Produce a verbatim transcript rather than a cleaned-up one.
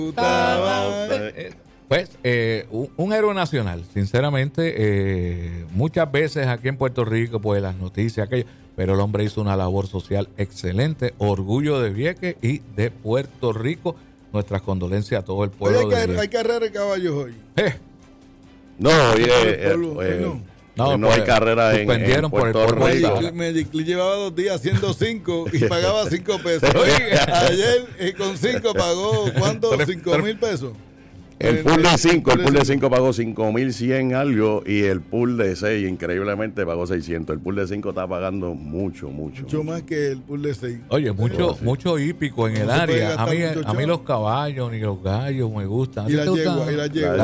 Pues eh, un, un héroe nacional, sinceramente, eh, muchas veces aquí en Puerto Rico, pues las noticias, aquello, pero el hombre hizo una labor social excelente, orgullo de Vieques y de Puerto Rico. Nuestras condolencias a todo el pueblo. Oye, hay, de hay carrera de caballos hoy. Eh. No, oye, eh, pueblo, eh, no. no, no pues, hay carrera en, en por el Puerto polvo del Rico. Sahara. Medicli llevaba dos días haciendo cinco y pagaba cinco pesos. Ayer eh, con cinco pagó, ¿cuánto? Cinco mil pesos. El pool de cinco, el pool de cinco pagó cinco mil cien algo y el pool de seis increíblemente pagó seiscientos. El pool de cinco está pagando mucho, mucho. Mucho más que el pool de seis. Oye, mucho, sí. mucho hípico en No el se puede área. A gastar mí, mucho a mí chavo. los caballos ni los gallos me gustan. ¿A Y ti la te yegua, gustan? y la yegua.